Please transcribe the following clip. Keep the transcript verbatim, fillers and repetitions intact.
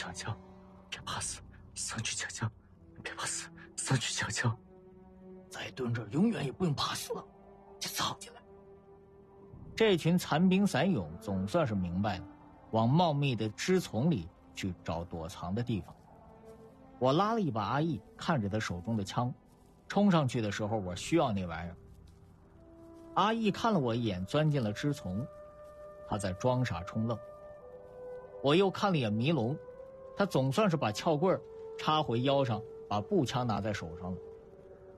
强强，别怕死，上去强强，别怕死，上去强强。 在蹲这儿永远也不用怕死了，就藏起来。 这群残兵散勇总算是明白了，往茂密的枝丛里去找躲藏的地方。我拉了一把阿义，看着他手中的枪，冲上去的时候我需要那玩意儿。阿义看了我一眼，钻进了枝丛，他在装傻充愣。我又看了眼迷龙，他总算是把撬棍插回腰上，把步枪拿在手上了。